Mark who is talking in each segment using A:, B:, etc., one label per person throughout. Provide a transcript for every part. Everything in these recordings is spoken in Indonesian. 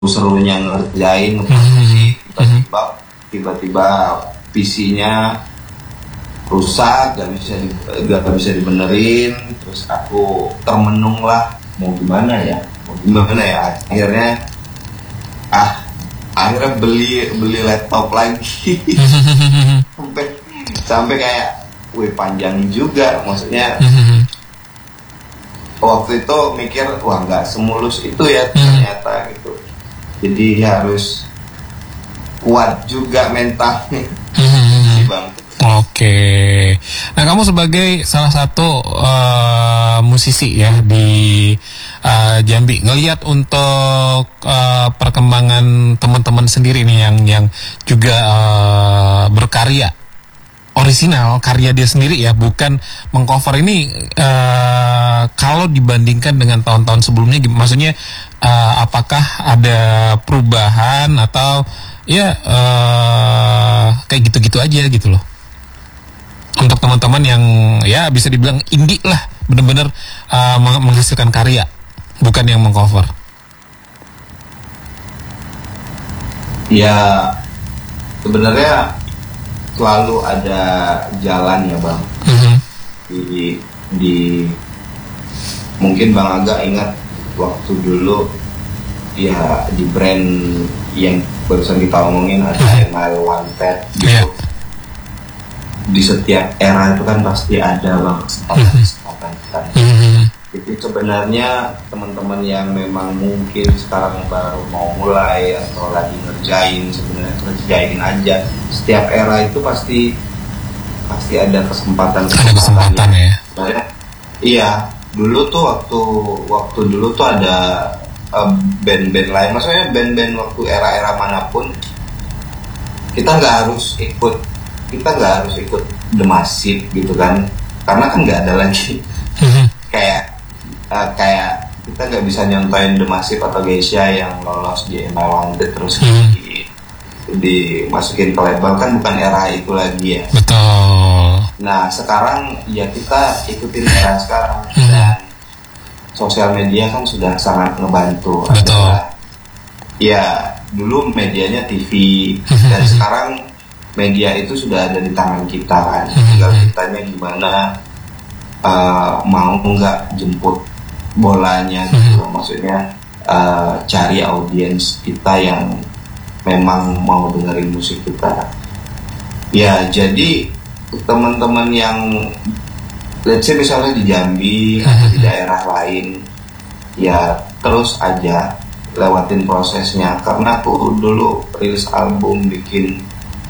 A: seru-serunya ngerjain tiba-tiba PC-nya rusak, gak bisa dibenerin, terus aku termenung lah mau gimana ya, akhirnya beli laptop lagi. sampai kayak panjang juga, maksudnya waktu itu mikir wah nggak semulus itu ya ternyata gitu, jadi harus kuat juga mentalnya. Bang.
B: Oke. Nah, kamu sebagai salah satu musisi ya di Jambi, ngelihat untuk perkembangan teman-teman sendiri nih yang juga berkarya orisinal, karya dia sendiri ya, bukan mengcover ini, kalau dibandingkan dengan tahun-tahun sebelumnya, maksudnya apakah ada perubahan atau ya kayak gitu-gitu aja gitu loh, untuk teman-teman yang ya bisa dibilang indie lah, benar-benar menghasilkan karya, bukan yang mengcover.
A: Ya sebenarnya selalu ada jalan ya Bang. Di mungkin Bang agak ingat waktu dulu ya di brand yang barusan kita omongin ada ML Wanted gitu. Di setiap era itu kan pasti ada Bang kesempatan. Jadi sebenarnya teman-teman yang memang mungkin sekarang baru mau mulai atau lagi ngerjain, sebenarnya kerjain aja. Setiap era itu pasti ada kesempatan
B: ya.
A: Iya, dulu tuh waktu dulu tuh ada band-band lain, maksudnya band-band waktu era-era manapun kita nggak harus ikut The Massive gitu kan, karena kan nggak ada lagi kayak kita nggak bisa nyontoin The Massive atau Geisha yang lolos di ML Wanted terus dimasukin ke label, kan bukan era itu lagi ya.
B: Betul.
A: Nah sekarang ya kita ikutin era sekarang, dan sosial media kan sudah sangat ngebantu.
B: Betul.
A: Ya dulu medianya TV dan sekarang media itu sudah ada di tangan kita kan, tinggal kitanya gimana mau nggak jemput bolanya gitu, maksudnya cari audiens kita yang memang mau dengerin musik kita. Ya jadi teman-teman yang let's say misalnya di Jambi atau di daerah lain, ya terus aja lewatin prosesnya, karena aku dulu rilis album, bikin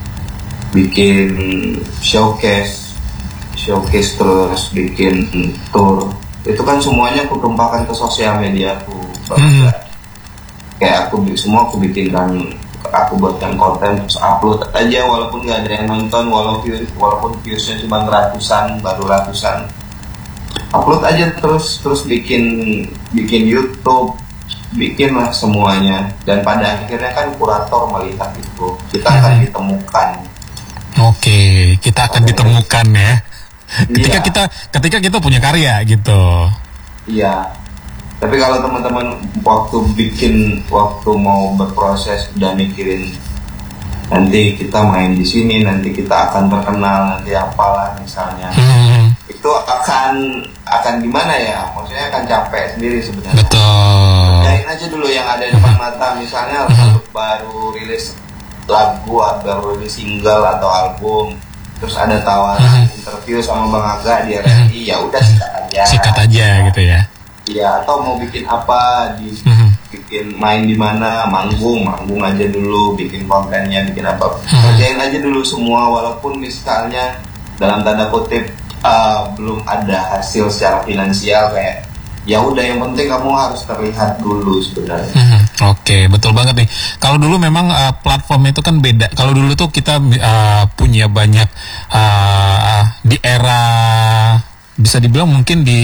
A: showcase terus bikin tour, itu kan semuanya aku tumpahkan ke sosial media aku. Kayak aku bikin kan, aku buatkan konten terus upload aja, walaupun nggak ada yang nonton, walaupun viewsnya cuma baru ratusan, upload aja terus bikin YouTube, bikin lah semuanya, dan pada akhirnya kan kurator melihat itu, kita akan ditemukan.
B: Oke, kita akan ditemukan ya. Ketika kita punya karya gitu.
A: Iya. Tapi kalau teman-teman waktu mau berproses udah mikirin nanti kita main di sini, nanti kita akan terkenal, nanti apalah misalnya, itu akan gimana ya? Maksudnya akan capek sendiri sebenarnya.
B: Betul.
A: Kerjain aja dulu yang ada di depan mata, misalnya baru rilis lagu atau rilis single atau album, terus ada tawaran interview sama Bang Aga di RRI, ya udah sikat aja
B: gitu ya.
A: Iya, atau mau bikin apa, bikin main di mana, manggung aja dulu, bikin kontennya, bikin apa, kerjain aja dulu semua, walaupun misalnya dalam tanda kutip belum ada hasil secara finansial, kayak ya udah, yang penting kamu harus terlihat dulu sebenarnya.
B: Oke, betul banget nih. Kalau dulu memang platform itu kan beda. Kalau dulu tuh kita punya banyak di era, bisa dibilang mungkin di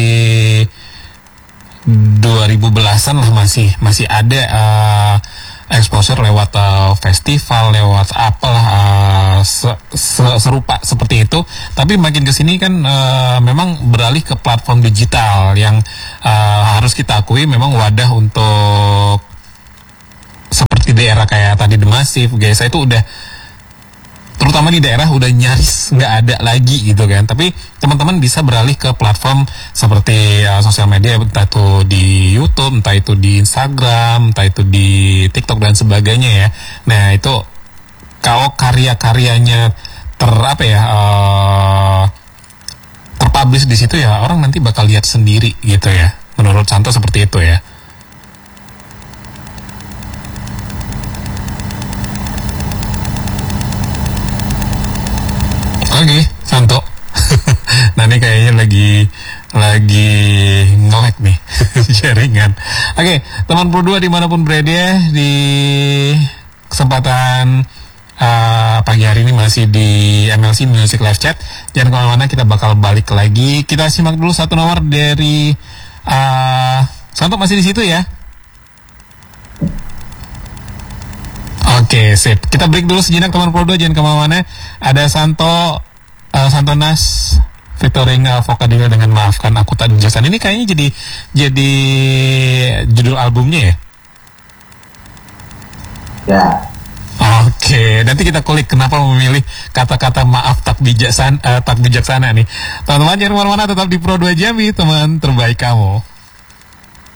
B: 2010-an lah, masih ada exposure lewat festival, lewat apalah serupa seperti itu. Tapi makin kesini kan memang beralih ke platform digital yang harus kita akui memang wadah untuk daerah kayak tadi The Massive, GSA itu udah, terutama di daerah udah nyaris nggak ada lagi gitu kan. Tapi teman-teman bisa beralih ke platform seperti sosial media, entah itu di YouTube, entah itu di Instagram, entah itu di TikTok dan sebagainya ya. Nah itu kalau karya-karyanya terpublish di situ ya, orang nanti bakal lihat sendiri gitu ya. Menurut Santo seperti itu ya. Oke, Santo. Nah ini kayaknya lagi nge-lag nih jaringan. Oke, teman Pro 2 dimanapun berada, di kesempatan pagi hari ini masih di MLC Music Live Chat. Jangan kemana-mana, kita bakal balik lagi. Kita simak dulu satu nomor dari Santo, masih di situ ya? Oke, sip. Kita break dulu sejenak teman Pro 2, jangan kemana-mana. Ada Santonas featuring Vocadillo dengan Maafkan Aku Tak Dijelasan. Ini kayaknya jadi judul albumnya ya?
A: Ya.
B: Oke, nanti kita kulik kenapa memilih kata-kata maaf tak bijaksana nih. Teman-teman jangan kemana-mana, tetap di Pro 2 Jambi, teman terbaik kamu.